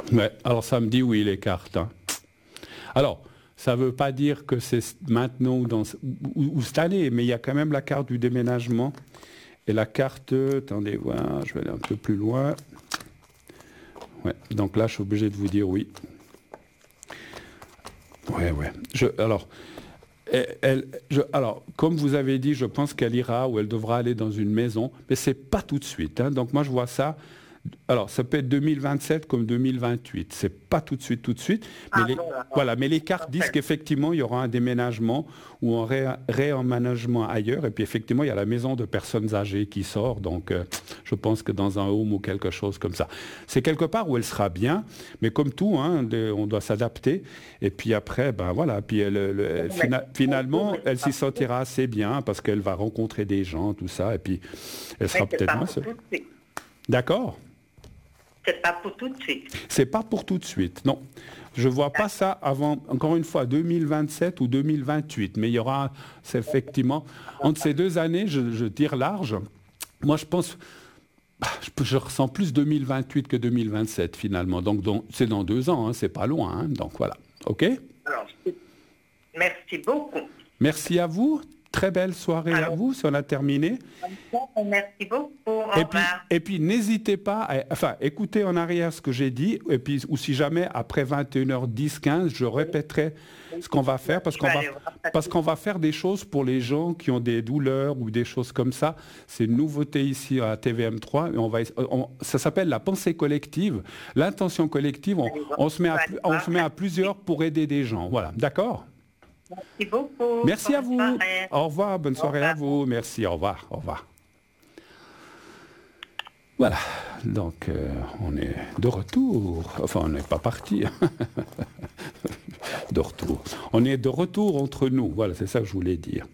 Ouais, alors ça me dit oui, les cartes. Hein. Alors, ça ne veut pas dire que c'est maintenant ou cette année, mais il y a quand même la carte du déménagement. Et la carte, attendez, voilà, je vais aller un peu plus loin. Ouais, donc là, je suis obligé de vous dire oui. Ouais. Alors, comme vous avez dit, je pense qu'elle ira ou elle devra aller dans une maison, mais c'est pas tout de suite. Hein. Donc moi, je vois ça. Alors, ça peut être 2027 comme 2028. C'est pas tout de suite. Mais voilà, mais les cartes disent qu'effectivement, il y aura un déménagement ou un réemménagement ailleurs. Et puis, effectivement, il y a la maison de personnes âgées qui sort. Donc, je pense que dans un home ou quelque chose comme ça. C'est quelque part où elle sera bien. Mais comme tout, hein, on doit s'adapter. Et puis après, ben voilà. Puis finalement, elle s'y sentira assez bien parce qu'elle va rencontrer des gens, tout ça. Et puis, elle sera peut-être moins seule. D'accord ? C'est pas pour tout de suite. C'est pas pour tout de suite, non. Je vois pas ça avant, encore une fois, 2027 ou 2028. Mais il y aura, c'est effectivement, entre ces 2 années, je tire large. Moi, je pense, je ressens plus 2028 que 2027 finalement. Donc, c'est dans 2 ans, hein, c'est pas loin. Hein, donc voilà, ok. Alors, merci beaucoup. Merci à vous. Très belle soirée à vous, si on a terminé. Merci beaucoup. Et puis n'hésitez pas, écoutez en arrière ce que j'ai dit, et puis, ou si jamais, après 21h10, 15, je répéterai ce qu'on va faire, parce qu'on va faire des choses pour les gens qui ont des douleurs ou des choses comme ça. C'est une nouveauté ici à TVM3, et ça s'appelle la pensée collective, l'intention collective, on se met à plusieurs pour aider des gens. Voilà, d'accord ? Merci beaucoup. Merci à vous. Soirée. Au revoir, bonne soirée à vous. Merci, au revoir. Voilà, donc on est de retour. Enfin, on n'est pas parti. De retour. On est de retour entre nous. Voilà, c'est ça que je voulais dire.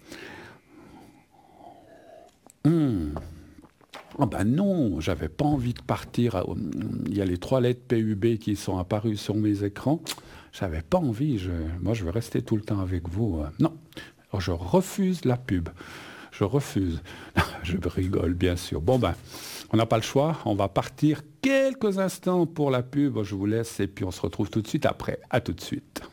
Oh ben non, j'avais pas envie de partir. Il y a les 3 lettres PUB qui sont apparues sur mes écrans. J'avais pas envie. Moi, je vais rester tout le temps avec vous. Non, alors, je refuse la pub. Je refuse. Je rigole, bien sûr. Bon, ben, on n'a pas le choix. On va partir quelques instants pour la pub. Je vous laisse et puis on se retrouve tout de suite après. À tout de suite.